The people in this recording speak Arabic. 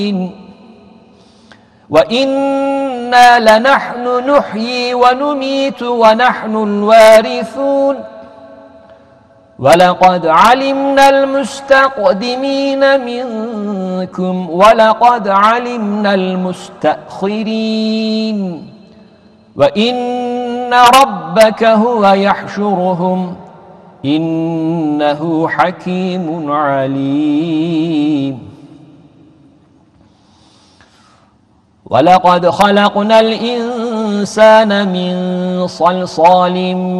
وإنا لنحن نحيي ونميت ونحن الوارثون ولقد علمنا المستقدمين منكم ولقد علمنا المستأخرين وإن ربك هو يحشرهم إنه حكيم عليم ولقد خلقنا الإنسان من صلصال